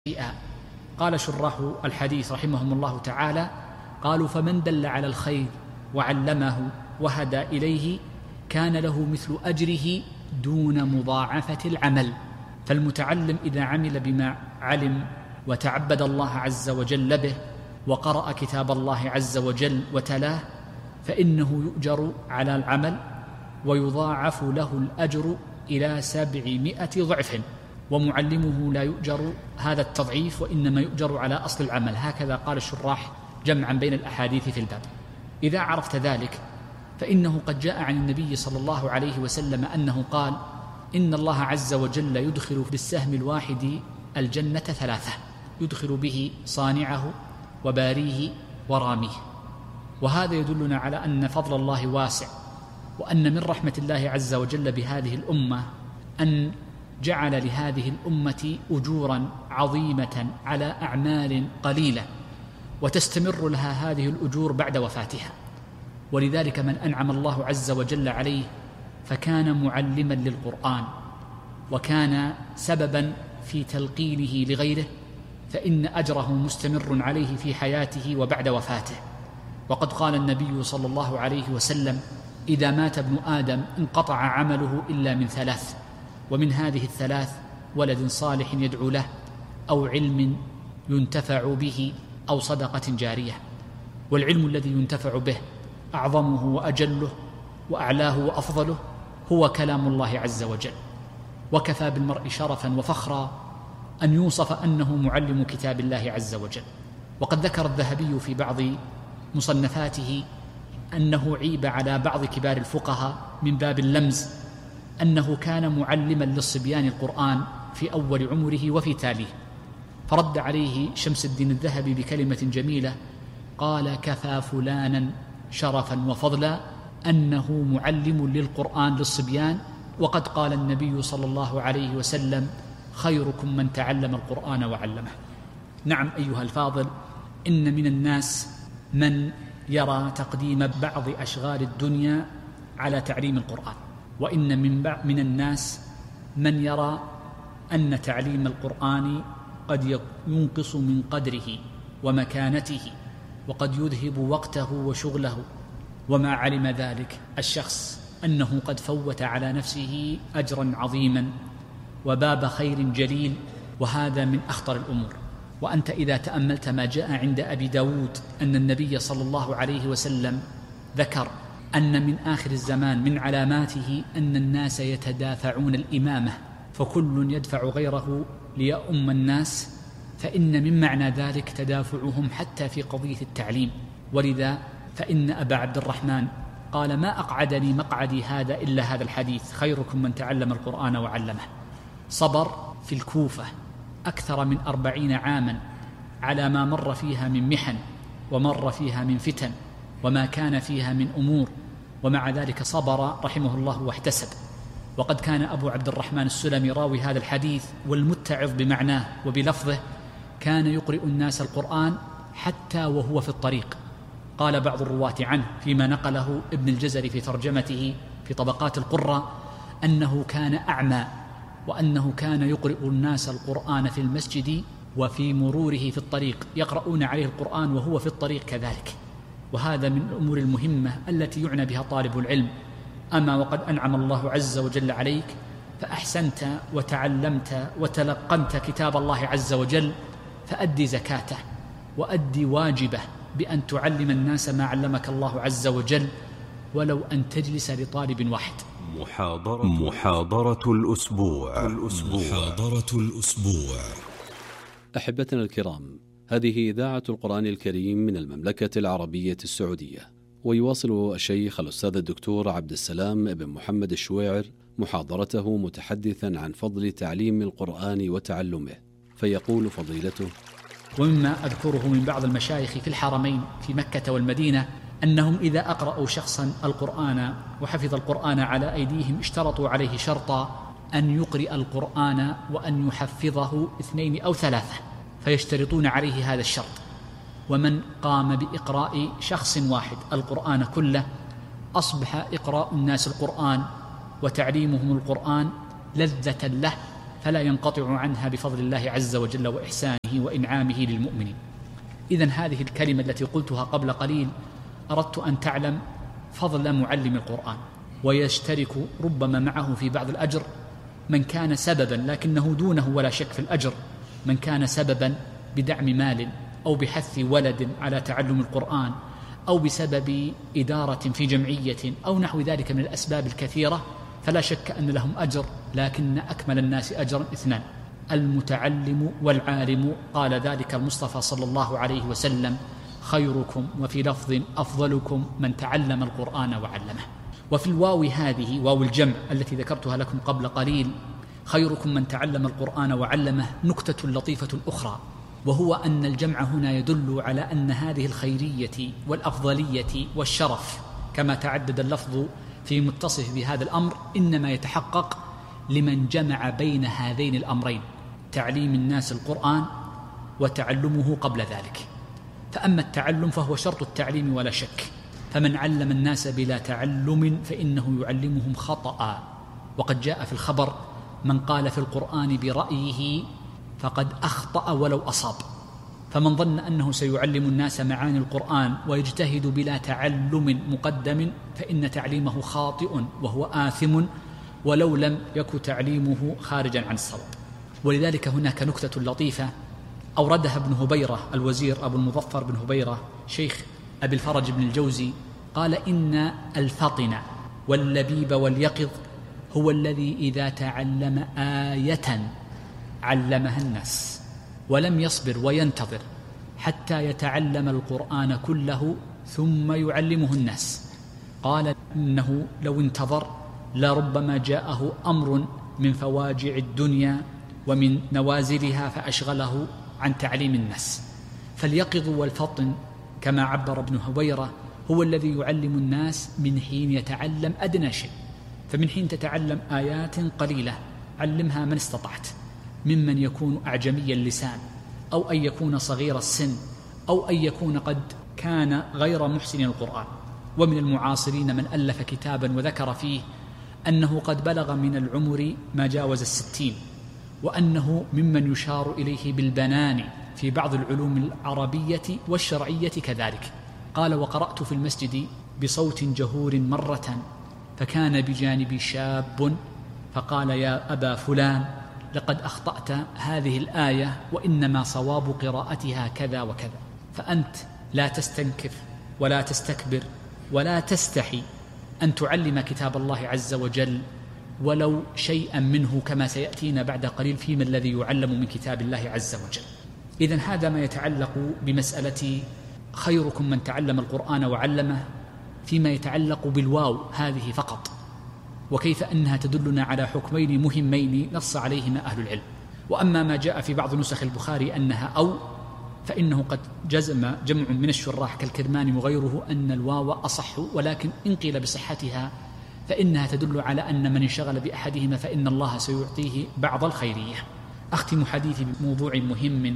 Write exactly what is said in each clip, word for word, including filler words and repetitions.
قال شراح الحديث رحمهم الله تعالى: قالوا فمن دل على الخير وعلمه وهدى إليه كان له مثل أجره دون مضاعفة العمل. فالمتعلم إذا عمل بما علم وتعبد الله عز وجل به وقرأ كتاب الله عز وجل وتلاه فإنه يؤجر على العمل ويضاعف له الأجر إلى سبعمائة ضعف، ومعلمه لا يؤجر هذا التضعيف وإنما يؤجر على أصل العمل. هكذا قال الشراح جمعا بين الأحاديث في الباب. إذا عرفت ذلك فإنه قد جاء عن النبي صلى الله عليه وسلم أنه قال: إن الله عز وجل يدخل بالسهم الواحد الجنة ثلاثة، يدخل به صانعه وباريه وراميه. وهذا يدلنا على أن فضل الله واسع، وأن من رحمة الله عز وجل بهذه الأمة أن جعل لهذه الأمة أجورا عظيمة على أعمال قليلة وتستمر لها هذه الأجور بعد وفاتها. ولذلك من أنعم الله عز وجل عليه فكان معلما للقرآن وكان سببا في تلقينه لغيره، فإن أجره مستمر عليه في حياته وبعد وفاته. وقد قال النبي صلى الله عليه وسلم: إذا مات ابن آدم انقطع عمله إلا من ثلاث، ومن هذه الثلاث ولد صالح يدعو له أو علم ينتفع به أو صدقة جارية. والعلم الذي ينتفع به أعظمه وأجله وأعلاه وأفضله هو كلام الله عز وجل، وكفى بالمرء شرفا وفخرا أن يوصف أنه معلم كتاب الله عز وجل. وقد ذكر الذهبي في بعض مصنفاته أنه عيب على بعض كبار الفقهاء من باب اللمز أنه كان معلما للصبيان القرآن في أول عمره وفي تاليه، فرد عليه شمس الدين الذهبي بكلمة جميلة قال: كفى فلانا شرفا وفضلا أنه معلم للقرآن للصبيان، وقد قال النبي صلى الله عليه وسلم: خيركم من تعلم القرآن وعلمه. نعم أيها الفاضل، إن من الناس من يرى تقديم بعض أشغال الدنيا على تعليم القرآن، وإن من, من الناس من يرى أن تعليم القرآن قد ينقص من قدره ومكانته وقد يذهب وقته وشغله، وما علم ذلك الشخص أنه قد فوت على نفسه أجرا عظيما وباب خير جليل، وهذا من أخطر الأمور. وأنت إذا تأملت ما جاء عند أبي داود أن النبي صلى الله عليه وسلم ذكر أن من آخر الزمان من علاماته أن الناس يتدافعون الإمامة، فكل يدفع غيره ليؤم الناس، فإن من معنى ذلك تدافعهم حتى في قضية التعليم. ولذا فإن أبا عبد الرحمن قال: ما أقعدني مقعدي هذا إلا هذا الحديث: خيركم من تعلم القرآن وعلمه. صبر في الكوفة أكثر من أربعين عاما على ما مر فيها من محن ومر فيها من فتن وما كان فيها من أمور، ومع ذلك صبر رحمه الله واحتسب. وقد كان أبو عبد الرحمن السلمي راوي هذا الحديث والمتعظ بمعناه وبلفظه كان يقرئ الناس القرآن حتى وهو في الطريق. قال بعض الرواة عنه فيما نقله ابن الجزري في ترجمته في طبقات القراء أنه كان أعمى، وأنه كان يقرئ الناس القرآن في المسجد وفي مروره في الطريق، يقرؤون عليه القرآن وهو في الطريق كذلك. وهذا من الأمور المهمة التي يعنى بها طالب العلم. أما وقد أنعم الله عز وجل عليك فأحسنت وتعلمت وتلقنت كتاب الله عز وجل، فأدي زكاته وأدي واجبه بأن تعلم الناس ما علمك الله عز وجل، ولو أن تجلس لطالب واحد. محاضرة, محاضرة الأسبوع. الأسبوع محاضرة الأسبوع. أحبتنا الكرام، هذه إذاعة القرآن الكريم من المملكة العربية السعودية، ويواصل الشيخ الأستاذ الدكتور عبد السلام بن محمد الشويعر محاضرته متحدثا عن فضل تعليم القرآن وتعلمه، فيقول فضيلته: ومما أذكره من بعض المشايخ في الحرمين في مكة والمدينة أنهم إذا أقرأوا شخصا القرآن وحفظ القرآن على أيديهم اشترطوا عليه شرطا أن يقرأ القرآن وأن يحفظه اثنين أو ثلاثة، فيشترطون عليه هذا الشرط. ومن قام بإقراء شخص واحد القرآن كله أصبح إقراء الناس القرآن وتعليمهم القرآن لذة له فلا ينقطع عنها بفضل الله عز وجل وإحسانه وإنعامه للمؤمنين. إذن هذه الكلمة التي قلتها قبل قليل أردت أن تعلم فضل معلم القرآن، ويشترك ربما معه في بعض الأجر من كان سببا، لكنه دونه ولا شك في الأجر، من كان سببا بدعم مال أو بحث ولد على تعلم القرآن أو بسبب إدارة في جمعية أو نحو ذلك من الأسباب الكثيرة، فلا شك أن لهم أجر، لكن أكمل الناس أجرا اثنان: المتعلم والعالم. قال ذلك المصطفى صلى الله عليه وسلم: خيركم، وفي لفظ أفضلكم، من تعلم القرآن وعلمه. وفي الواو هذه واو الجمع التي ذكرتها لكم قبل قليل، خيركم من تعلم القرآن وعلمه، نكتة لطيفة أخرى، وهو أن الجمع هنا يدل على أن هذه الخيرية والأفضلية والشرف كما تعدد اللفظ في متصف بهذا الأمر إنما يتحقق لمن جمع بين هذين الأمرين: تعليم الناس القرآن وتعلمه قبل ذلك. فأما التعلم فهو شرط التعليم ولا شك، فمن علم الناس بلا تعلم فإنه يعلمهم خطأ. وقد جاء في الخبر: من قال في القرآن برأيه فقد أخطأ ولو أصاب. فمن ظن أنه سيعلم الناس معاني القرآن ويجتهد بلا تعلم مقدم فإن تعليمه خاطئ وهو آثم، ولو لم يكن تعليمه خارجا عن الصواب. ولذلك هناك نكتة لطيفة أوردها ابن هبيرة الوزير أبو المظفر بن هبيرة شيخ أبي الفرج بن الجوزي، قال: إن الفطن واللبيب واليقظ هو الذي إذا تعلم آية علمها الناس، ولم يصبر وينتظر حتى يتعلم القرآن كله ثم يعلمه الناس. قال: إنه لو انتظر لربما جاءه أمر من فواجع الدنيا ومن نوازلها فأشغله عن تعليم الناس. فاليقظ والفطن كما عبر ابن هبيرة هو الذي يعلم الناس من حين يتعلم أدنى شيء. فمن حين تتعلم آيات قليلة علمها من استطعت، ممن يكون أعجمي اللسان أو أن يكون صغير السن أو أن يكون قد كان غير محسن القرآن. ومن المعاصرين من ألف كتابا وذكر فيه أنه قد بلغ من العمر ما جاوز الستين، وأنه ممن يشار إليه بالبنان في بعض العلوم العربية والشرعية كذلك. قال: وقرأت في المسجد بصوت جهور مرة، فكان بجانبي شاب فقال: يا أبا فلان، لقد أخطأت هذه الآية وإنما صواب قراءتها كذا وكذا. فأنت لا تستنكف ولا تستكبر ولا تستحي أن تعلم كتاب الله عز وجل ولو شيئا منه، كما سيأتينا بعد قليل فيما الذي يعلم من كتاب الله عز وجل. إذن هذا ما يتعلق بمسألة خيركم من تعلم القرآن وعلمه، فيما يتعلق بالواو هذه فقط، وكيف أنها تدلنا على حكمين مهمين نص عليهما أهل العلم. وأما ما جاء في بعض نسخ البخاري أنها أو، فإنه قد جزم جمع من الشراح كالكرماني وغيره أن الواو أصح، ولكن إن قيل بصحتها فإنها تدل على أن من انشغل بأحدهما فإن الله سيعطيه بعض الخيرية. أختم حديثي بموضوع مهم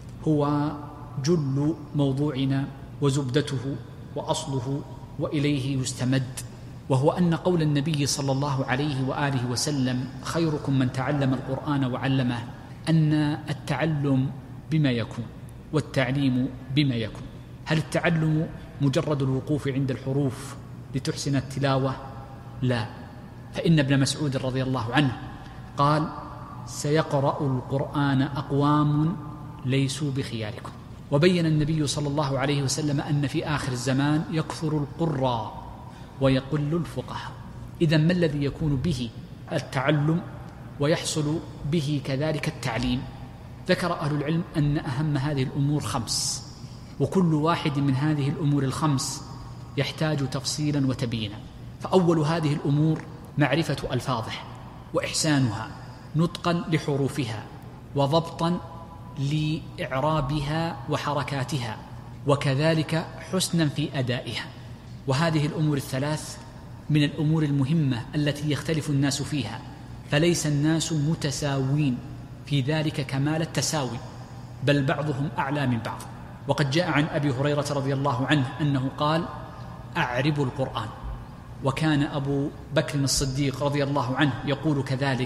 هو جل موضوعنا وزبدته وأصله وإليه يستمد، وهو أن قول النبي صلى الله عليه وآله وسلم: خيركم من تعلم القرآن وعلمه، أن التعلم بما يكون والتعليم بما يكون. هل التعلم مجرد الوقوف عند الحروف لتحسن التلاوة؟ لا، فإن ابن مسعود رضي الله عنه قال: سيقرأ القرآن أقوام ليسوا بخياركم. وبين النبي صلى الله عليه وسلم أن في آخر الزمان يكثر القراء ويقل الفقهاء. إذن ما الذي يكون به التعلم ويحصل به كذلك التعليم؟ ذكر أهل العلم أن أهم هذه الأمور خمس، وكل واحد من هذه الأمور الخمس يحتاج تفصيلا وتبيينا. فأول هذه الأمور معرفة ألفاظه وإحسانها نطقا لحروفها وضبطا لإعرابها وحركاتها، وكذلك حسنا في أدائها. وهذه الأمور الثلاث من الأمور المهمة التي يختلف الناس فيها، فليس الناس متساوين في ذلك كمال التساوي، بل بعضهم أعلى من بعض. وقد جاء عن أبي هريرة رضي الله عنه أنه قال: أعربوا القرآن. وكان أبو بكر الصديق رضي الله عنه يقول كذلك،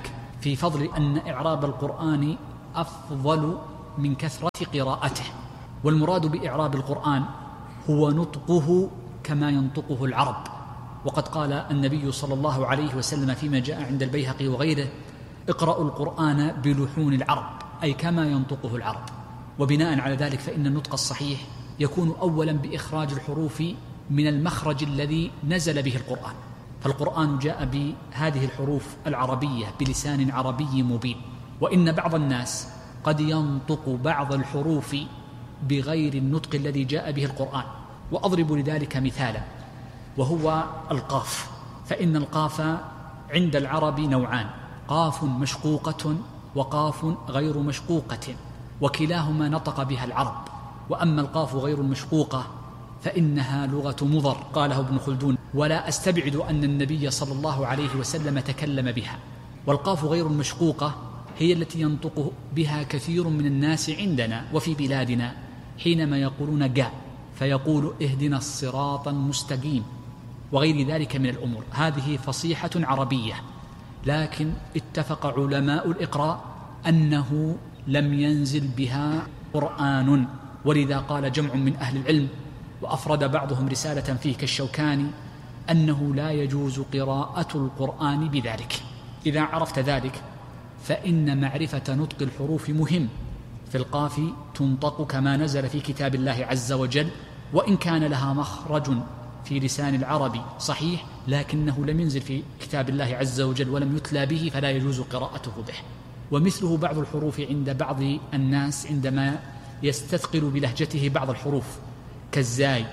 في فضل أن إعراب القرآن أفضل من كثرة قراءته. والمراد بإعراب القرآن هو نطقه كما ينطقه العرب. وقد قال النبي صلى الله عليه وسلم فيما جاء عند البيهقي وغيره: اقرأوا القرآن بلحون العرب، أي كما ينطقه العرب. وبناء على ذلك فإن النطق الصحيح يكون أولا بإخراج الحروف من المخرج الذي نزل به القرآن. فالقرآن جاء بهذه الحروف العربية بلسان عربي مبين. وإن بعض الناس قد ينطق بعض الحروف بغير النطق الذي جاء به القرآن. وأضرب لذلك مثالا، وهو القاف. فإن القاف عند العرب نوعان: قاف مشقوقة وقاف غير مشقوقة، وكلاهما نطق بها العرب. وأما القاف غير المشقوقة فإنها لغة مضر، قاله ابن خلدون، ولا أستبعد أن النبي صلى الله عليه وسلم تكلم بها. والقاف غير المشقوقة هي التي ينطق بها كثير من الناس عندنا وفي بلادنا حينما يقولون جاء، فيقول اهدنا الصراط المستقيم وغير ذلك من الأمور. هذه فصيحة عربية، لكن اتفق علماء الإقراء أنه لم ينزل بها قرآن. ولذا قال جمع من أهل العلم، وأفرد بعضهم رسالة فيه كالشوكاني، أنه لا يجوز قراءة القرآن بذلك. إذا عرفت ذلك فإن معرفة نطق الحروف مهم. في القاف تنطق كما نزل في كتاب الله عز وجل، وإن كان لها مخرج في لسان العرب صحيح، لكنه لم ينزل في كتاب الله عز وجل ولم يتلى به، فلا يجوز قراءته به. ومثله بعض الحروف عند بعض الناس عندما يستثقل بلهجته بعض الحروف كالزاي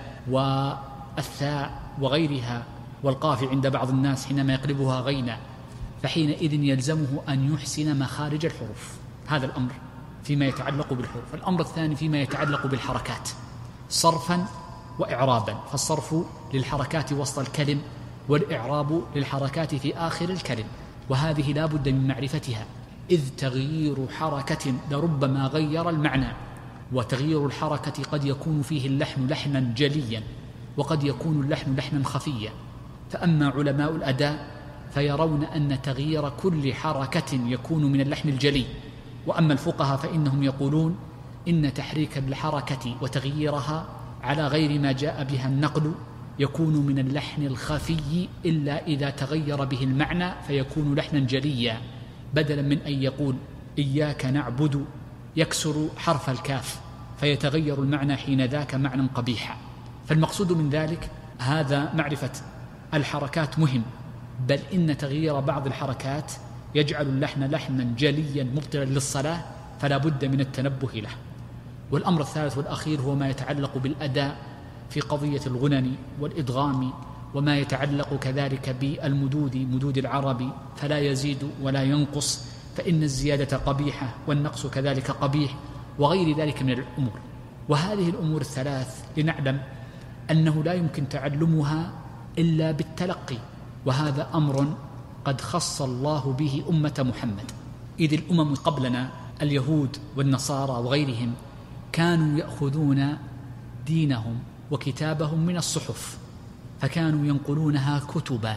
والثاء وغيرها، والقاف عند بعض الناس حينما يقلبها غينا، فحينئذ يلزمه أن يحسن مخارج الحروف. هذا الأمر فيما يتعلق بالحروف. الأمر الثاني فيما يتعلق بالحركات صرفا وإعرابا. فالصرف للحركات وسط الكلم، والإعراب للحركات في آخر الكلم، وهذه لا بد من معرفتها، إذ تغيير حركة لربما غير المعنى. وتغيير الحركة قد يكون فيه اللحن لحنا جليا، وقد يكون اللحن لحنا خفيا. فأما علماء الأداء فيرون أن تغيير كل حركة يكون من اللحن الجلي، وأما الفقهاء فإنهم يقولون إن تحريك الحركة وتغييرها على غير ما جاء بها النقل يكون من اللحن الخفي، إلا إذا تغير به المعنى فيكون لحنا جليا، بدلا من أن يقول إياك نعبد يكسر حرف الكاف فيتغير المعنى حين ذاك معنى قبيحا. فالمقصود من ذلك هذا معرفة الحركات مهم، بل إن تغيير بعض الحركات يجعل اللحن لحنا جليا مبطلا للصلاة، فلا بد من التنبه له. والأمر الثالث والأخير هو ما يتعلق بالأداء في قضية الغنن والإدغام، وما يتعلق كذلك بالمدود، مدود العرب، فلا يزيد ولا ينقص، فإن الزيادة قبيحة والنقص كذلك قبيح، وغير ذلك من الأمور. وهذه الأمور الثلاث لنعلم أنه لا يمكن تعلمها إلا بالتلقي، وهذا أمر قد خص الله به أمة محمد. إذ الأمم قبلنا اليهود والنصارى وغيرهم كانوا يأخذون دينهم وكتابهم من الصحف، فكانوا ينقلونها كتبا.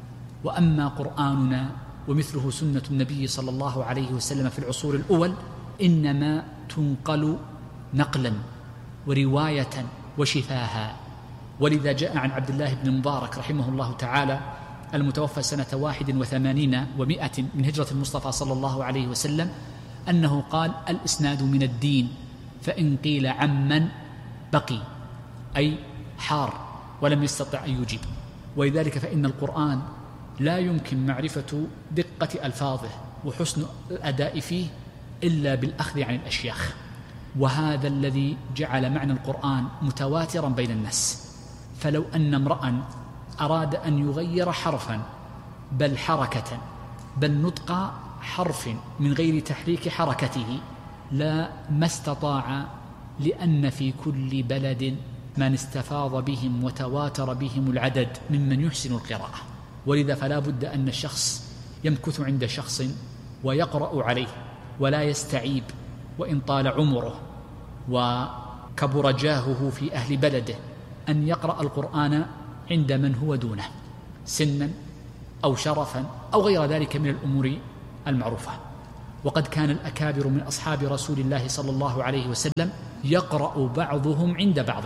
وأما قرآننا ومثله سنة النبي صلى الله عليه وسلم في العصور الأول إنما تنقل نقلا ورواية وشفاها. ولذا جاء عن عبد الله بن المبارك رحمه الله تعالى المتوفى سنة واحد وثمانين ومائة من هجرة المصطفى صلى الله عليه وسلم أنه قال: الإسناد من الدين، فإن قيل عمن بقي، أي حار ولم يستطع أن يجيب. ولذلك فإن القرآن لا يمكن معرفة دقة ألفاظه وحسن الأداء فيه إلا بالأخذ عن الأشياخ، وهذا الذي جعل معنى القرآن متواترا بين الناس. فلو أن امرأ أراد أن يغير حرفا بل حركة بل نطق حرف من غير تحريك حركته لا ما استطاع، لأن في كل بلد من استفاض بهم وتواتر بهم العدد ممن يحسن القراءة. ولذا فلا بد أن الشخص يمكث عند شخص ويقرأ عليه ولا يستعيب، وإن طال عمره وكبر جاهه في أهل بلده، أن يقرأ القرآن عند من هو دونه سنا أو شرفا أو غير ذلك من الأمور المعروفة. وقد كان الأكابر من أصحاب رسول الله صلى الله عليه وسلم يقرأ بعضهم عند بعض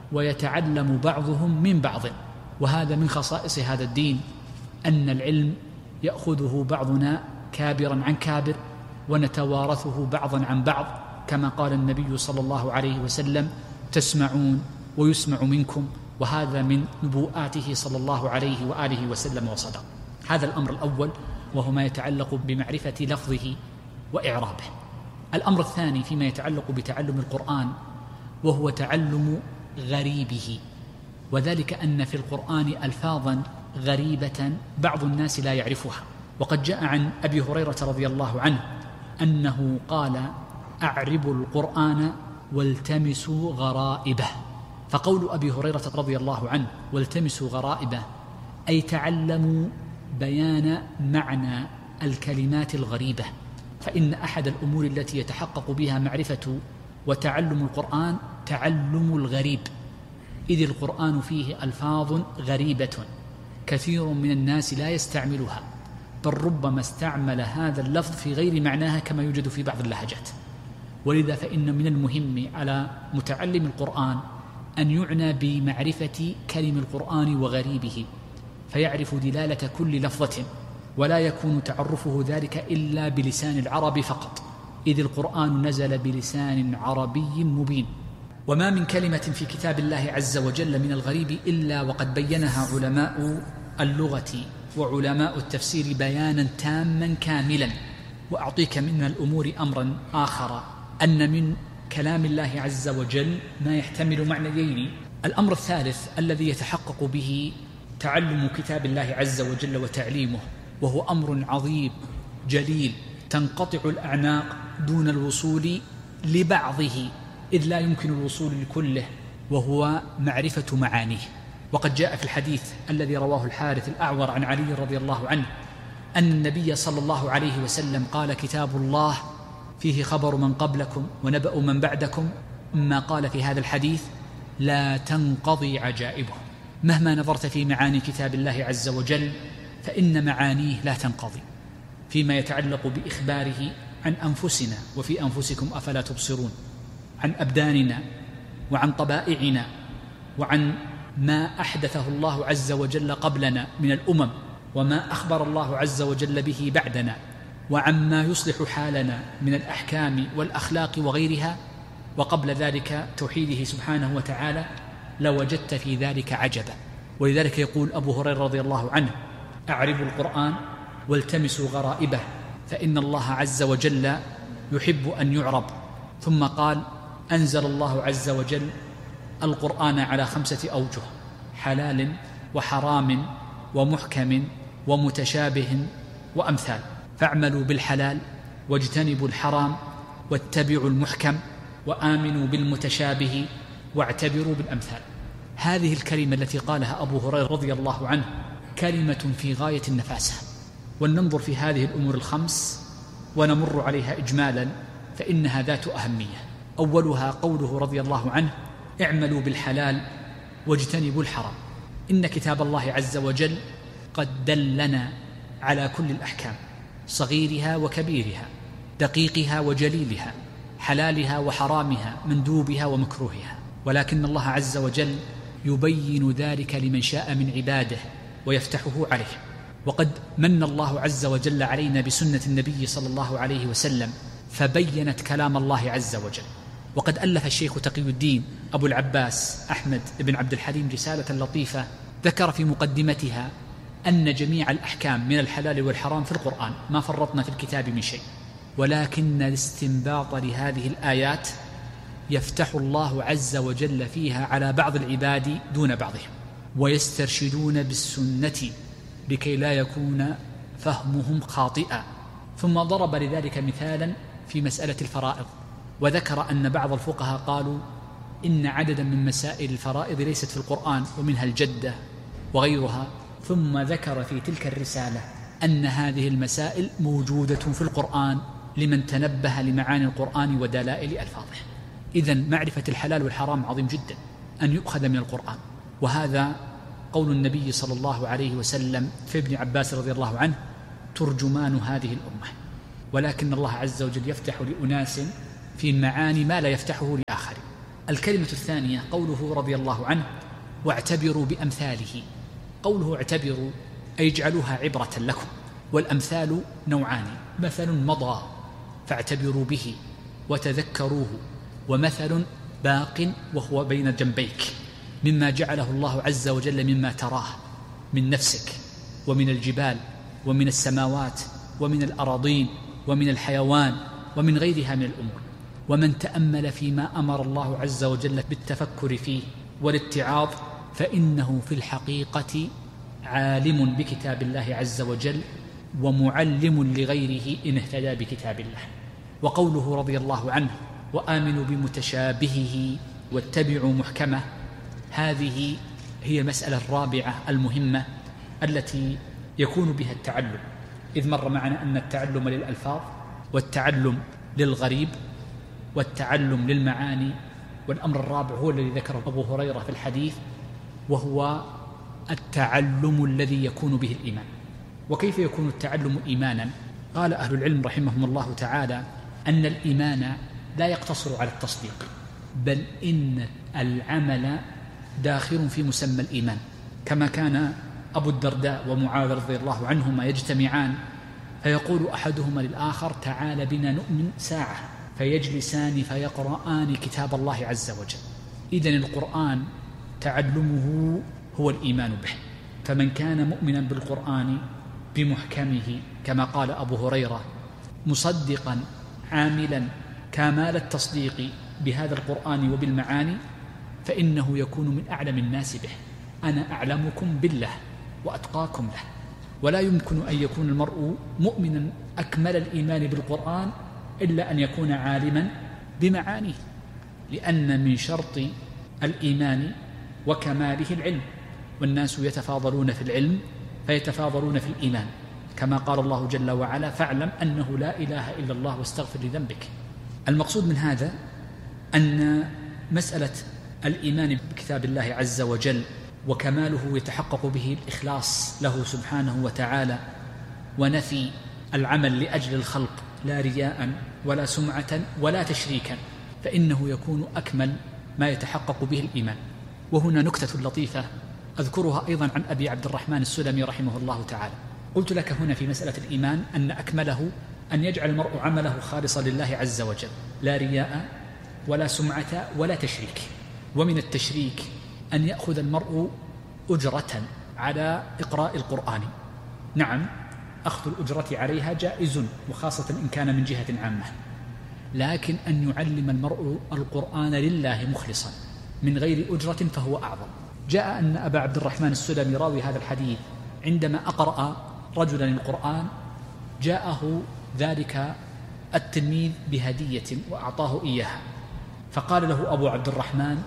ويتعلم بعضهم من بعض، وهذا من خصائص هذا الدين، أن العلم يأخذه بعضنا كابرا عن كابر ونتوارثه بعضا عن بعض، كما قال النبي صلى الله عليه وسلم: تسمعون ويسمع منكم، وهذا من نبوءاته صلى الله عليه وآله وسلم وصدق. هذا الأمر الأول، وهو ما يتعلق بمعرفة لفظه وإعرابه. الأمر الثاني فيما يتعلق بتعلم القرآن، وهو تعلم غريبه، وذلك أن في القرآن ألفاظا غريبة بعض الناس لا يعرفها. وقد جاء عن أبي هريرة رضي الله عنه أنه قال: أعربوا القرآن والتمسوا غرائبه. فقول أبي هريرة رضي الله عنه والتمسوا غرائبه أي تعلموا بيان معنى الكلمات الغريبة، فإن أحد الأمور التي يتحقق بها معرفة وتعلم القرآن تعلم الغريب، إذ القرآن فيه ألفاظ غريبة كثير من الناس لا يستعملها، بل ربما استعمل هذا اللفظ في غير معناها كما يوجد في بعض اللهجات. ولذا فإن من المهم على متعلم القرآن أن يعنى بمعرفة كلم القرآن وغريبه، فيعرف دلالة كل لفظة، ولا يكون تعرفه ذلك إلا بلسان العرب فقط، إذ القرآن نزل بلسان عربي مبين. وما من كلمة في كتاب الله عز وجل من الغريب إلا وقد بينها علماء اللغة وعلماء التفسير بيانا تاما كاملا. وأعطيك من الأمور أمرا آخر، أن من كلام الله عز وجل ما يحتمل معنيين. الأمر الثالث الذي يتحقق به تعلم كتاب الله عز وجل وتعليمه، وهو أمر عظيم جليل تنقطع الأعناق دون الوصول لبعضه، إذ لا يمكن الوصول لكله، وهو معرفة معانيه. وقد جاء في الحديث الذي رواه الحارث الأعور عن علي رضي الله عنه أن النبي صلى الله عليه وسلم قال: كتاب الله فيه خبر من قبلكم ونبأ من بعدكم. ما قال في هذا الحديث: لا تنقضي عجائبه. مهما نظرت في معاني كتاب الله عز وجل فإن معانيه لا تنقضي، فيما يتعلق بإخباره عن أنفسنا وفي أنفسكم أفلا تبصرون، عن أبداننا وعن طبائعنا وعن ما أحدثه الله عز وجل قبلنا من الأمم وما أخبر الله عز وجل به بعدنا، وعما يصلح حالنا من الأحكام والأخلاق وغيرها، وقبل ذلك توحيده سبحانه وتعالى، لوجدت في ذلك عجبا. ولذلك يقول أبو هريرة رضي الله عنه: أعربوا القرآن والتمسوا غرائبه، فإن الله عز وجل يحب أن يعرب. ثم قال: أنزل الله عز وجل القرآن على خمسة أوجه: حلال وحرام ومحكم ومتشابه وأمثال، فاعملوا بالحلال واجتنبوا الحرام واتبعوا المحكم وآمنوا بالمتشابه واعتبروا بالأمثال. هذه الكلمة التي قالها أبو هريرة رضي الله عنه كلمة في غاية النفاسة. ولننظر في هذه الأمور الخمس ونمر عليها إجمالا، فإنها ذات أهمية. أولها قوله رضي الله عنه: اعملوا بالحلال واجتنبوا الحرام. إن كتاب الله عز وجل قد دلنا على كل الأحكام، صغيرها وكبيرها، دقيقها وجليلها، حلالها وحرامها، مندوبها ومكروهها، ولكن الله عز وجل يبين ذلك لمن شاء من عباده ويفتحه عليه. وقد من الله عز وجل علينا بسنة النبي صلى الله عليه وسلم فبينت كلام الله عز وجل. وقد ألف الشيخ تقي الدين أبو العباس أحمد بن عبد الحليم رسالة لطيفة ذكر في مقدمتها أن جميع الأحكام من الحلال والحرام في القرآن، ما فرطنا في الكتاب من شيء، ولكن الاستنباط لهذه الآيات يفتح الله عز وجل فيها على بعض العباد دون بعضهم، ويسترشدون بالسنة لكي لا يكون فهمهم خاطئا. ثم ضرب لذلك مثالا في مسألة الفرائض، وذكر أن بعض الفقهاء قالوا إن عددا من مسائل الفرائض ليست في القرآن، ومنها الجدة وغيرها، ثم ذكر في تلك الرسالة أن هذه المسائل موجودة في القرآن لمن تنبه لمعاني القرآن ودلائل ألفاظه. إذن معرفة الحلال والحرام عظيم جدا أن يؤخذ من القرآن، وهذا قول النبي صلى الله عليه وسلم في ابن عباس رضي الله عنه: ترجمان هذه الأمة. ولكن الله عز وجل يفتح لأناس في المعاني ما لا يفتحه لآخر. الكلمة الثانية قوله رضي الله عنه واعتبروا بأمثاله. قوله اعتبروا أي اجعلوها عبرة لكم، والأمثال نوعان: مثل مضى فاعتبروا به وتذكروه، ومثل باق وهو بين جنبيك مما جعله الله عز وجل مما تراه من نفسك ومن الجبال ومن السماوات ومن الأراضين ومن الحيوان ومن غيرها من الأمور. ومن تأمل فيما أمر الله عز وجل بالتفكر فيه والاتعاظ فإنه في الحقيقة عالم بكتاب الله عز وجل ومعلم لغيره إن اهتدى بكتاب الله. وقوله رضي الله عنه وآمنوا بمتشابهه واتبعوا محكمه، هذه هي المسألة الرابعة المهمة التي يكون بها التعلم، إذ مر معنا أن التعلم للألفاظ والتعلم للغريب والتعلم للمعاني، والأمر الرابع هو الذي ذكره أبو هريرة في الحديث، وهو التعلم الذي يكون به الإيمان. وكيف يكون التعلم إيمانا؟ قال أهل العلم رحمهم الله تعالى أن الإيمان لا يقتصر على التصديق، بل إن العمل داخل في مسمى الإيمان، كما كان أبو الدرداء ومعاذ رضي الله عنهما يجتمعان فيقول أحدهما للآخر تعال بنا نؤمن ساعة، فيجلسان فيقرآن كتاب الله عز وجل. إذن القرآن تعلمه هو الإيمان به، فمن كان مؤمنا بالقرآن بمحكمه كما قال أبو هريرة مصدقا عاملا كمال التصديق بهذا القرآن وبالمعاني، فإنه يكون من أعلم الناس به. أنا أعلمكم بالله وأتقاكم له. ولا يمكن أن يكون المرء مؤمنا أكمل الإيمان بالقرآن إلا أن يكون عالما بمعانيه، لأن من شرط الإيمان وكماله العلم، والناس يتفاضلون في العلم فيتفاضلون في الإيمان، كما قال الله جل وعلا فاعلم أنه لا إله إلا الله واستغفر لذنبك. المقصود من هذا أن مسألة الإيمان بكتاب الله عز وجل وكماله يتحقق به الإخلاص له سبحانه وتعالى، ونفي العمل لأجل الخلق لا رياء ولا سمعة ولا تشريكا، فإنه يكون أكمل ما يتحقق به الإيمان. وهنا نكتة لطيفة أذكرها أيضا عن أبي عبد الرحمن السلمي رحمه الله تعالى. قلت لك هنا في مسألة الإيمان أن أكمله أن يجعل المرء عمله خالصا لله عز وجل لا رياء ولا سمعة ولا تشريك. ومن التشريك أن يأخذ المرء أجرة على إقراء القرآن. نعم، أخذ الأجرة عليها جائز، وخاصة إن كان من جهة عامة، لكن أن يعلم المرء القرآن لله مخلصا من غير أجرة فهو أعظم. جاء أن أبا عبد الرحمن السلمي راوي هذا الحديث عندما أقرأ رجلا القرآن جاءه ذلك التلميذ بهدية وأعطاه إياها، فقال له أبو عبد الرحمن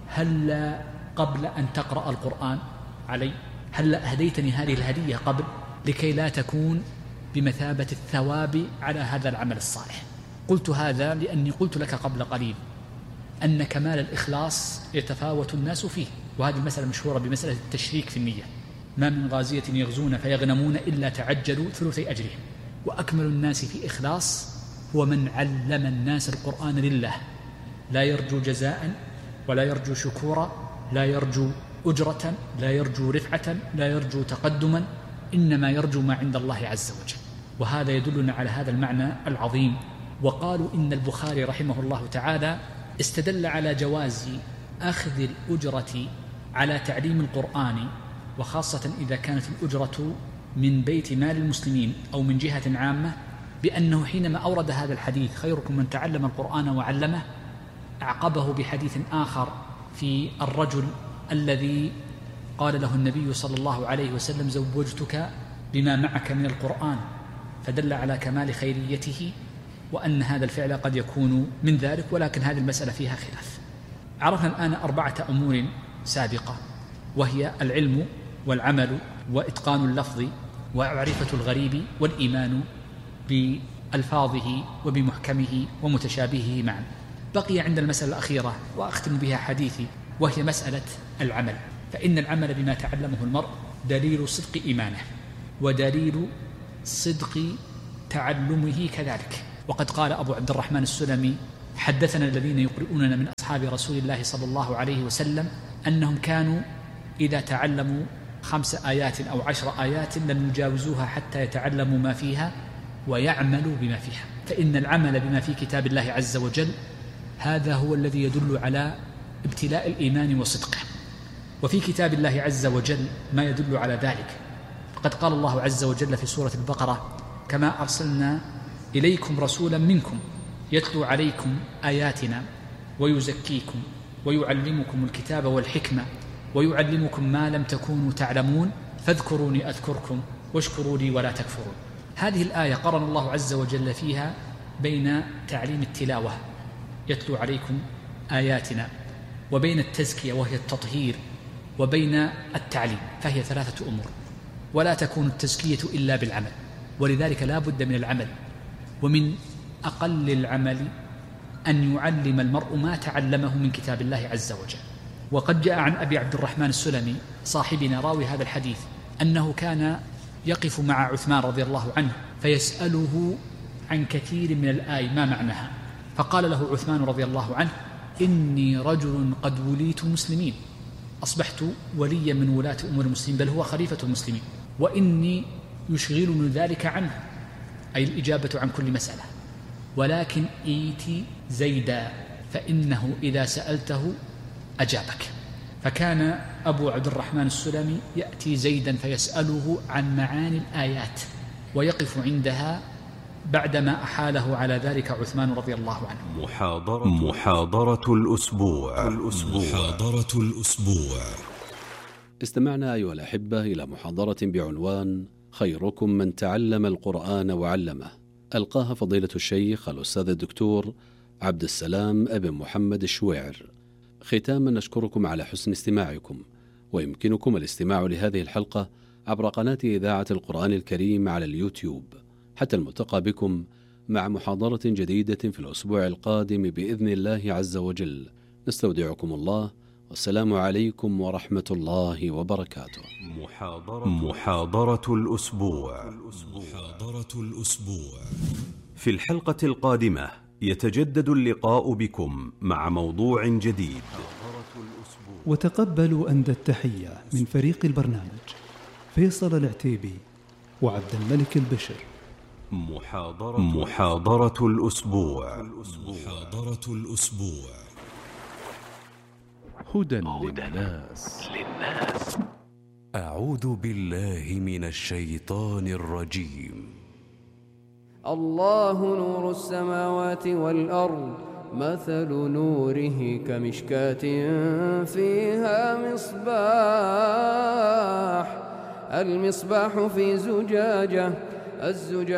هل قبل أن تقرأ القرآن علي هل أهديتني هذه الهدية قبل، لكي لا تكون بمثابة الثواب على هذا العمل الصالح؟ قلت هذا لأني قلت لك قبل قليل أن كمال الإخلاص يتفاوت الناس فيه، وهذه المسألة مشهورة بمسألة التشريك في النية. ما من غازية يغزون فيغنمون إلا تعجلوا ثلثي أجرهم. وأكمل الناس في إخلاص هو من علم الناس القرآن لله، لا يرجو جزاء ولا يرجو شكورا، لا يرجو أجرة، لا يرجو رفعة، لا يرجو تقدما، إنما يرجو ما عند الله عز وجل. وهذا يدلنا على هذا المعنى العظيم. وقالوا إن البخاري رحمه الله تعالى استدل على جواز أخذ الأجرة على تعليم القرآن، وخاصة إذا كانت الأجرة من بيت مال المسلمين أو من جهة عامة، بأنه حينما أورد هذا الحديث خيركم من تعلم القرآن وعلمه أعقبه بحديث آخر في الرجل الذي قال له النبي صلى الله عليه وسلم زوجتك بما معك من القرآن، فدل على كمال خيريته وأن هذا الفعل قد يكون من ذلك، ولكن هذه المسألة فيها خلاف. عرفنا الآن أربعة أمور سابقة، وهي العلم والعمل وإتقان اللفظ ومعرفة الغريب والإيمان بألفاظه وبمحكمه ومتشابهه معا. بقي عند المسألة الأخيرة وأختم بها حديثي، وهي مسألة العمل. فإن العمل بما تعلمه المرء دليل صدق إيمانه ودليل صدق تعلمه كذلك. وقد قال أبو عبد الرحمن السلمي: حدثنا الذين يقرؤوننا من أصحاب رسول الله صلى الله عليه وسلم أنهم كانوا إذا تعلموا خمس آيات أو عشر آيات لم يجاوزوها حتى يتعلموا ما فيها ويعملوا بما فيها. فإن العمل بما في كتاب الله عز وجل هذا هو الذي يدل على ابتلاء الإيمان وصدقه. وفي كتاب الله عز وجل ما يدل على ذلك، فقد قال الله عز وجل في سورة البقرة: كما أرسلنا إليكم رسولا منكم يتلو عليكم آياتنا ويزكيكم ويعلمكم الكتاب والحكمة ويعلمكم ما لم تكونوا تعلمون فاذكروني أذكركم واشكروا لي ولا تكفرون. هذه الآية قرن الله عز وجل فيها بين تعليم التلاوة يتلو عليكم آياتنا وبين التزكية وهي التطهير وبين التعليم، فهي ثلاثة أمور، ولا تكون التزكية إلا بالعمل، ولذلك لا بد من العمل. ومن أقل العمل أن يعلم المرء ما تعلمه من كتاب الله عز وجل. وقد جاء عن أبي عبد الرحمن السلمي صاحبنا راوي هذا الحديث أنه كان يقف مع عثمان رضي الله عنه فيسأله عن كثير من الآي ما معناها، فقال له عثمان رضي الله عنه: إني رجل قد وليت مسلمين، أصبحت وليا من ولاة أمور المسلمين، بل هو خليفة المسلمين، وإني يشغلني ذلك عنه، أي الإجابة عن كل مسألة، ولكن إيتي زيدا فإنه إذا سألته أجابك. فكان أبو عبد الرحمن السلمي يأتي زيدا فيسأله عن معاني الآيات ويقف عندها بعدما أحاله على ذلك عثمان رضي الله عنه. محاضرة, محاضرة الأسبوع. الأسبوع محاضرة الأسبوع. استمعنا أيها الأحبة إلى محاضرة بعنوان خيركم من تعلم القرآن وعلمه، ألقاها فضيلة الشيخ الأستاذ الدكتور عبد السلام ابن محمد الشويعر. ختاما نشكركم على حسن استماعكم، ويمكنكم الاستماع لهذه الحلقة عبر قناة إذاعة القرآن الكريم على اليوتيوب. حتى الملتقى بكم مع محاضرة جديدة في الأسبوع القادم بإذن الله عز وجل. نستودعكم الله، والسلام عليكم ورحمة الله وبركاته. محاضرة, محاضرة الأسبوع. محاضرة الأسبوع. في الحلقة القادمة يتجدد اللقاء بكم مع موضوع جديد. وتقبلوا أندى التحية من فريق البرنامج فيصل العتيبي وعبد الملك البشر. محاضرة, محاضرة الأسبوع. محاضرة الأسبوع. هدى للناس. للناس. أعوذ بالله من الشيطان الرجيم. الله نور السماوات والأرض، مثل نوره كمشكاة فيها مصباح، المصباح في زجاجة، الزجاجة